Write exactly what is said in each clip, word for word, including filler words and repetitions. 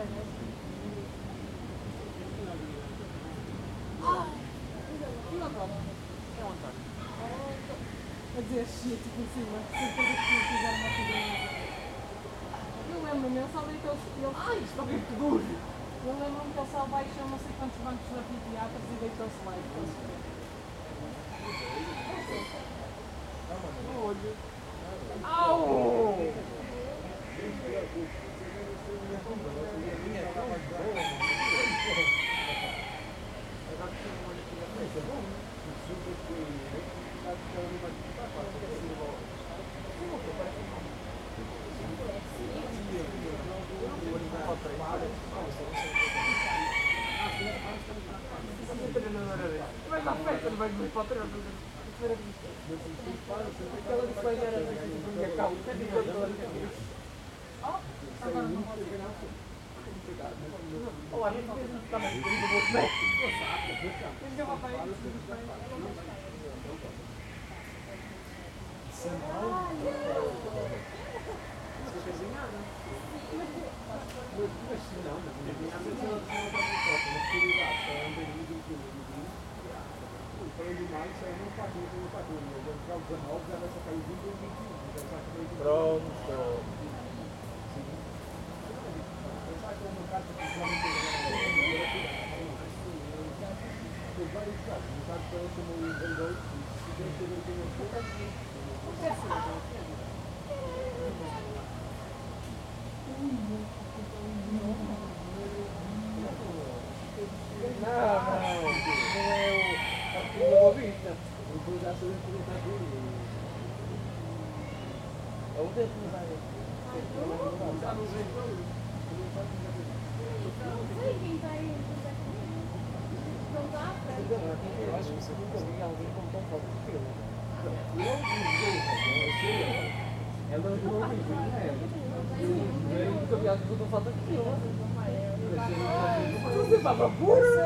A dizer shit por cima, certeza que fizeram uma figurinha. Eu lembro-me, ele só deitou-se. Ele... Ai, isto está muito duro! Eu lembro-me que ele só baixou não sei quantos bancos de anfiteatros e deitou-se lá. Olho! Au! Mas na festa não vai muito para trás. Aquela de coisa era da minha calma. Agora não pode ser. Olá, não fez isso também. Eu não vou comer. Tem que levar para ele. Pronto. Não, não, não é o arquivo da bobista. Depois já sabemos que ele está aqui. É o dedo que não vai. Está no jeito. Não sei quem está aí. Não dá para. Eu acho que você não conseguia alguém com tão forte que eu. Não, não, ela não vive, não é? Eu nunca vi alguém com tão forte que eu. Você vai para pura?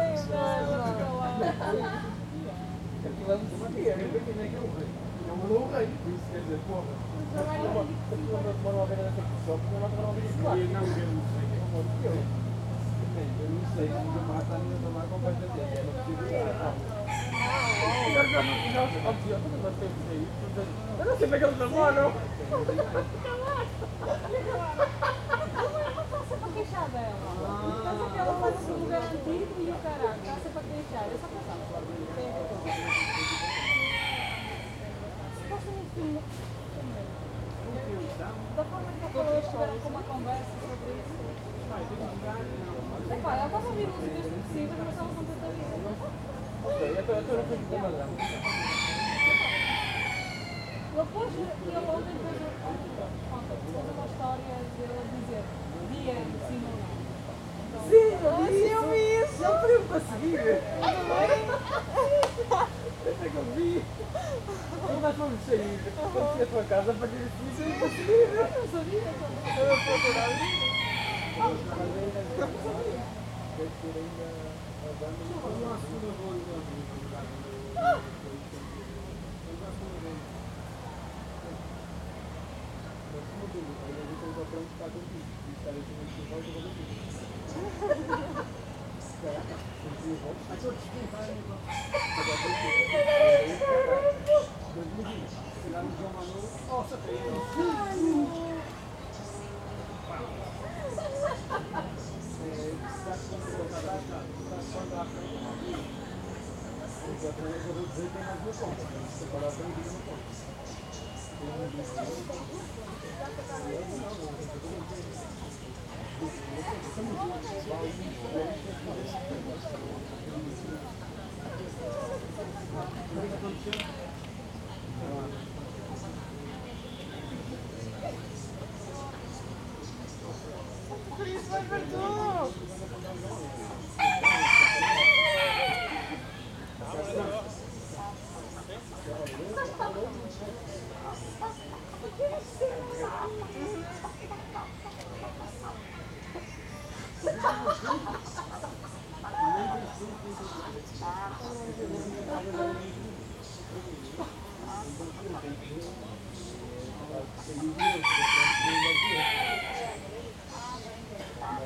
Aquilo é muito maneiro, quem é que é o rei? É o rei, isso quer dizer, porra. Aquilo demorou a ver essa pessoa, porque não demorou a ver isso lá. Eu não sei, eu não sei, se o mata a minha tomar completamente, é uma possibilidade. Eu já não sei, eu não sei isso, eu não sei como é que eles namoram. Queixar dela. Mas é que ela faz um lugar antigo e o caralho está sempre a queixar. Eu só pensava. Supostamente filme. Da forma que ela estiveram com uma conversa sobre isso. Epá, ela estava a ouvir músicas depressivas, mas ela não tenta vida. Ok, então eu estou no fim de madame. Depois, ele ontem fez uma história dele a dizer dia de cima ou não. Sim, eu vi, eu vi isso. Ele pediu para seguir. Esse é que eu vi. Quando nós fomos sair, quando fui à tua casa, para ter isso, eu para seguir. Eu não sabia. Eu não procurar. Eu não sabia. Deve ser ainda a banda. Eu não acho que eu vou lugar. Thank you.